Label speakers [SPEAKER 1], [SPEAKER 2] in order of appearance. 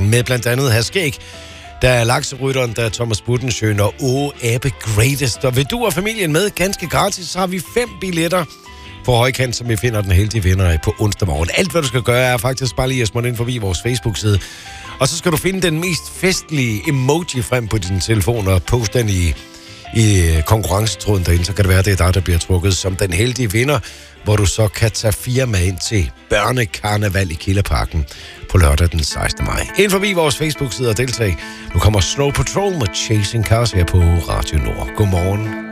[SPEAKER 1] med blandt andet Herskæg, der er lakserytteren, der er Thomas Budensjøen og Abe Greatest. Og vil du og familien med ganske gratis, så har vi 5 billetter på højkant, som vi finder den heldige vinder på onsdag morgen. Alt, hvad du skal gøre, er faktisk bare lige at smutte ind forbi vores Facebook-side. Og så skal du finde den mest festlige emoji frem på din telefon og poste den i konkurrencetråden derinde. Så kan det være, det er dig, der bliver trukket som den heldige vinder, hvor du så kan tage firma ind til børnekarneval i Kildeparken på lørdag den 16. maj. Ind forbi vores Facebook-side og deltag. Nu kommer Snow Patrol med Chasing Cars her på Radio Nord. Godmorgen.